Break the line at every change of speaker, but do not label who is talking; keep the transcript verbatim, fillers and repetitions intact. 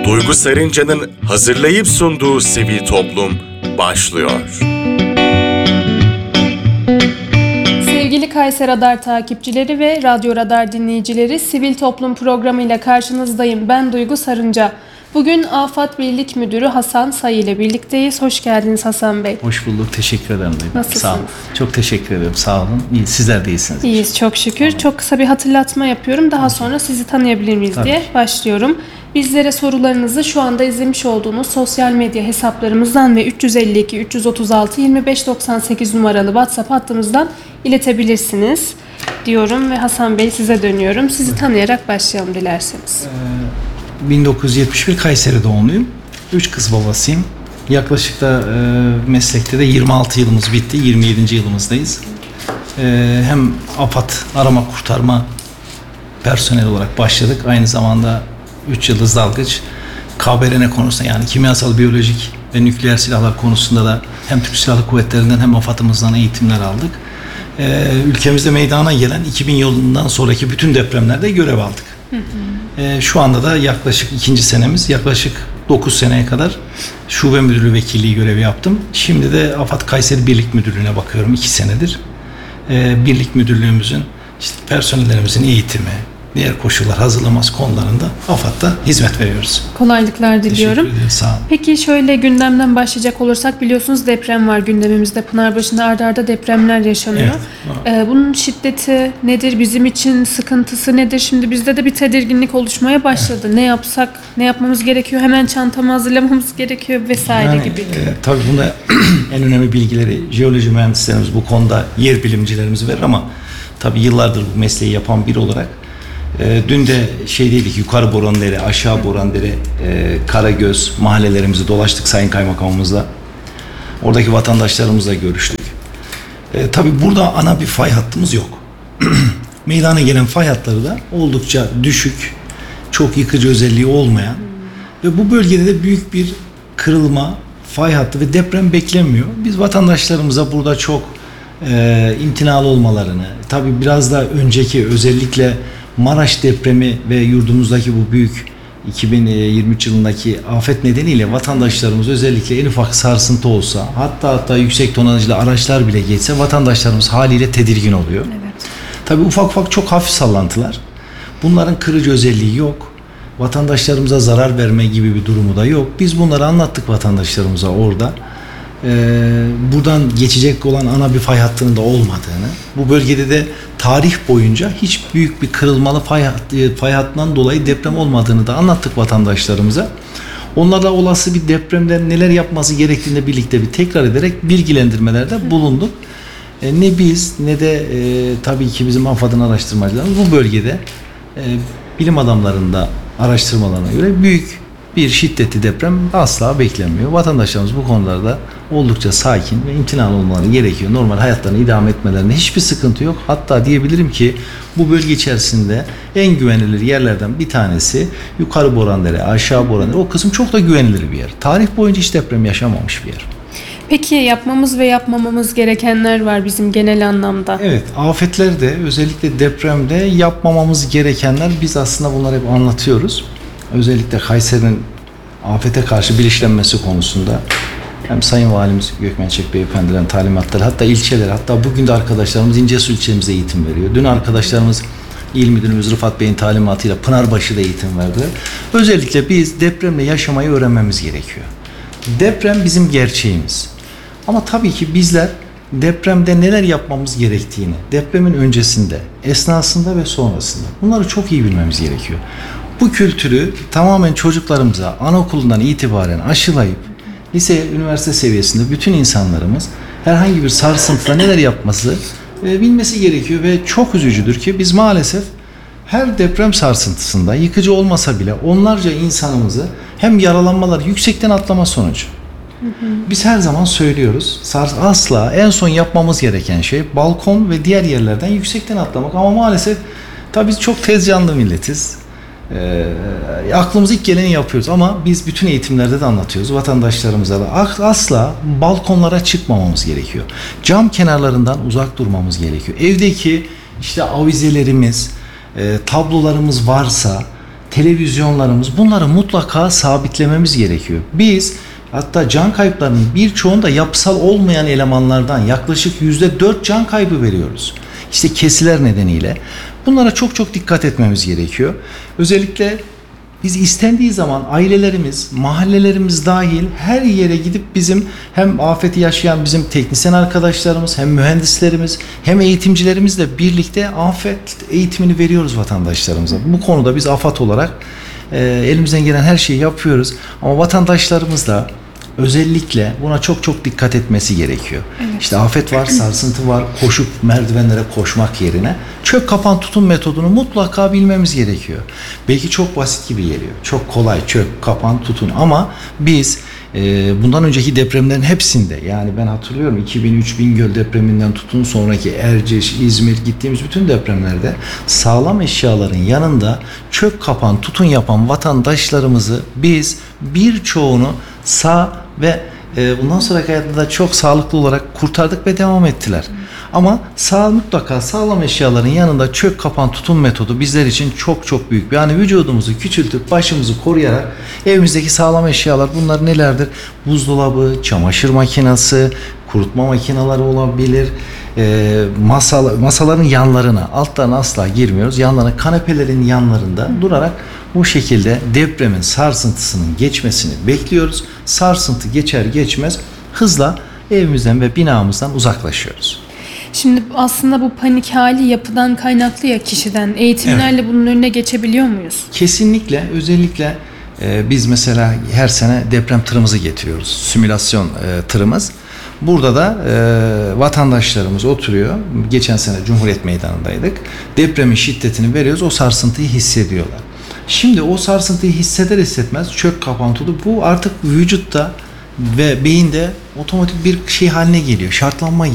Duygu Sarınca'nın hazırlayıp sunduğu Sivil Toplum başlıyor.
Sevgili Kayser Radar takipçileri ve Radyo Radar dinleyicileri, Sivil Toplum programıyla karşınızdayım. Ben Duygu Sarınca. Bugün AFAD Birlik Müdürü Hasan Sayı ile birlikteyiz. Hoş geldiniz Hasan Bey.
Hoş bulduk. Teşekkür ederim.
Nasılsınız?
Sağ olun. Çok teşekkür ederim. Sağ olun. İyi. Sizler de iyisiniz.
İyiyiz çok şükür. Tamam. Çok kısa bir hatırlatma yapıyorum. Daha sonra sizi tanıyabilir miyiz Tabii. diye başlıyorum. Bizlere sorularınızı şu anda izlemiş olduğunuz sosyal medya hesaplarımızdan ve üç yüz elli iki üç yüz otuz altı yirmi beş doksan sekiz numaralı WhatsApp hattımızdan iletebilirsiniz diyorum ve Hasan Bey size dönüyorum. Sizi tanıyarak başlayalım dilerseniz.
Ee, bin dokuz yüz yetmiş bir Kayseri doğumluyum. Üç kız babasıyım. Yaklaşık da e, meslekte de yirmi altı yılımız bitti. yirmi yedinci yılımızdayız. E, hem AFAD arama kurtarma personel olarak başladık. Aynı zamanda üç yıldız dalgıç K B R N konusunda, yani kimyasal, biyolojik ve nükleer silahlar konusunda da hem Türk Silahlı Kuvvetleri'nden hem AFAD'ımızdan eğitimler aldık. Ee, ülkemizde meydana gelen iki bin yılından sonraki bütün depremlerde görev aldık. Hı hı. Ee, şu anda da yaklaşık ikinci senemiz, yaklaşık dokuz seneye kadar şube müdürlüğü vekilliği görevi yaptım. Şimdi de AFAD Kayseri Birlik Müdürlüğü'ne bakıyorum iki senedir. Ee, Birlik Müdürlüğümüzün işte personellerimizin eğitimi, diğer koşullar hazırlaması konularında AFAD'da hizmet veriyoruz.
Kolaylıklar diliyorum.
Teşekkür ederim, sağ olun.
Peki şöyle gündemden başlayacak olursak, biliyorsunuz deprem var gündemimizde. Pınarbaşı'nda arda arda depremler yaşanıyor. Evet. Ee, bunun şiddeti nedir? Bizim için sıkıntısı nedir? Şimdi bizde de bir tedirginlik oluşmaya başladı. Evet. Ne yapsak, ne yapmamız gerekiyor? Hemen çantamı hazırlamamız gerekiyor vesaire
yani,
gibi.
E, tabii bunda en önemli bilgileri jeoloji mühendislerimiz, bu konuda yer bilimcilerimiz verir ama tabii yıllardır bu mesleği yapan biri olarak E, dün de şey dedik, yukarı Borandere, aşağı Borandere, e, Karagöz mahallelerimizi dolaştık Sayın Kaymakamımızla. Oradaki vatandaşlarımızla görüştük. E, tabii burada ana bir fay hattımız yok. Meydana gelen fay hatları da oldukça düşük, çok yıkıcı özelliği olmayan ve bu bölgede de büyük bir kırılma, fay hattı ve deprem beklenmiyor. Biz vatandaşlarımıza burada çok e, imtinalı olmalarını, tabii biraz da önceki özellikle Maraş depremi ve yurdumuzdaki bu büyük iki bin yirmi üç yılındaki afet nedeniyle vatandaşlarımız özellikle en ufak sarsıntı olsa, hatta hatta yüksek tonajlı araçlar bile geçse vatandaşlarımız haliyle tedirgin oluyor. Evet. Tabii ufak ufak çok hafif sallantılar. Bunların kırıcı özelliği yok. Vatandaşlarımıza zarar verme gibi bir durumu da yok. Biz bunları anlattık vatandaşlarımıza orada. Ee, buradan geçecek olan ana bir fay hattının da olmadığını, bu bölgede de tarih boyunca hiç büyük bir kırılmalı fay, hattı, fay hattından dolayı deprem olmadığını da anlattık vatandaşlarımıza. Onlarla olası bir depremde neler yapması gerektiğini birlikte bir tekrar ederek bilgilendirmelerde bulunduk. E, ne biz ne de e, tabii ki bizim AFAD'ın araştırmacılarımız bu bölgede e, bilim adamlarında araştırmalarına göre büyük bir şiddetli deprem asla beklenmiyor. Vatandaşlarımız bu konularda oldukça sakin ve imtinalı olmaları gerekiyor. Normal hayatlarını idame etmelerinde hiçbir sıkıntı yok. Hatta diyebilirim ki bu bölge içerisinde en güvenilir yerlerden bir tanesi yukarı Borandere, aşağı Borandere. O kısım çok da güvenilir bir yer. Tarih boyunca hiç deprem yaşamamış bir yer.
Peki yapmamız ve yapmamamız gerekenler var bizim genel anlamda.
Evet, afetlerde özellikle depremde yapmamamız gerekenler, biz aslında bunları hep anlatıyoruz. Özellikle Kayseri'nin afete karşı bilinçlenmesi konusunda hem Sayın Valimiz Gökmen Çek Beyefendi'nin talimatları, hatta ilçeler, hatta bugün de arkadaşlarımız İncesu ilçemize eğitim veriyor. Dün arkadaşlarımız İl Müdürümüz Rıfat Bey'in talimatıyla Pınarbaşı'da eğitim verdiler. Özellikle biz depremle yaşamayı öğrenmemiz gerekiyor. Deprem bizim gerçeğimiz. Ama tabii ki bizler depremde neler yapmamız gerektiğini, depremin öncesinde, esnasında ve sonrasında bunları çok iyi bilmemiz gerekiyor. Bu kültürü tamamen çocuklarımıza anaokulundan itibaren aşılayıp lise, üniversite seviyesinde bütün insanlarımız herhangi bir sarsıntıda neler yapması e, bilmesi gerekiyor ve çok üzücüdür ki biz maalesef her deprem sarsıntısında yıkıcı olmasa bile onlarca insanımızı hem yaralanmalar, yüksekten atlama sonucu. Hı hı. Biz her zaman söylüyoruz, asla en son yapmamız gereken şey balkon ve diğer yerlerden yüksekten atlamak, ama maalesef tabii biz çok tez canlı milletiz. E, aklımıza ilk geleni yapıyoruz ama biz bütün eğitimlerde de anlatıyoruz vatandaşlarımıza da asla balkonlara çıkmamamız gerekiyor. Cam kenarlarından uzak durmamız gerekiyor. Evdeki işte avizelerimiz, e, tablolarımız varsa televizyonlarımız, bunları mutlaka sabitlememiz gerekiyor. Biz hatta can kayıplarının birçoğunda yapısal olmayan elemanlardan yaklaşık yüzde dört can kaybı veriyoruz. İşte kesiler nedeniyle. Bunlara çok çok dikkat etmemiz gerekiyor. Özellikle biz istendiği zaman ailelerimiz, mahallelerimiz dahil her yere gidip bizim hem afeti yaşayan bizim teknisyen arkadaşlarımız, hem mühendislerimiz, hem eğitimcilerimizle birlikte afet eğitimini veriyoruz vatandaşlarımıza. Bu konuda biz AFAD olarak e, elimizden gelen her şeyi yapıyoruz. Ama vatandaşlarımız da özellikle buna çok çok dikkat etmesi gerekiyor. Evet. İşte afet var, sarsıntı var, koşup merdivenlere koşmak yerine çök kapan tutun metodunu mutlaka bilmemiz gerekiyor. Belki çok basit gibi geliyor. Çok kolay çök kapan tutun ama biz e, bundan önceki depremlerin hepsinde, yani ben hatırlıyorum iki bin üç Bingöl depreminden tutun sonraki Erciş, İzmir, gittiğimiz bütün depremlerde sağlam eşyaların yanında çök kapan tutun yapan vatandaşlarımızı biz birçoğunu sağ ve e, bundan sonraki hayatında da çok sağlıklı olarak kurtardık ve devam ettiler. Ama sağ, mutlaka sağlam eşyaların yanında çök kapan tutun metodu bizler için çok çok büyük. Yani vücudumuzu küçültüp başımızı koruyarak evimizdeki sağlam eşyalar bunlar nelerdir? Buzdolabı, çamaşır makinesi, kurutma makineleri olabilir. E, masal, masaların yanlarına, altlarına asla girmiyoruz. Yanlarına, kanepelerin yanlarında durarak bu şekilde depremin sarsıntısının geçmesini bekliyoruz. Sarsıntı geçer geçmez hızla evimizden ve binamızdan uzaklaşıyoruz.
Şimdi aslında bu panik hali yapıdan kaynaklı ya, kişiden. Eğitimlerle evet. Bunun önüne geçebiliyor muyuz?
Kesinlikle. Özellikle e, biz mesela her sene deprem tırımızı getiriyoruz. Simülasyon e, tırımız. Burada da e, vatandaşlarımız oturuyor. Geçen sene Cumhuriyet Meydanı'ndaydık. Depremin şiddetini veriyoruz. O sarsıntıyı hissediyorlar. Şimdi o sarsıntıyı hisseder hissetmez çök kapantılı bu artık vücutta ve beyinde otomatik bir şey haline geliyor. Şartlanma